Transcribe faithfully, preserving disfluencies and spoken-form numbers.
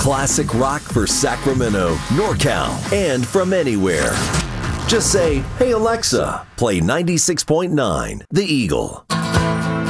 classic rock for Sacramento, NorCal, and from anywhere. Just say, "Hey Alexa, play ninety-six point nine The Eagle."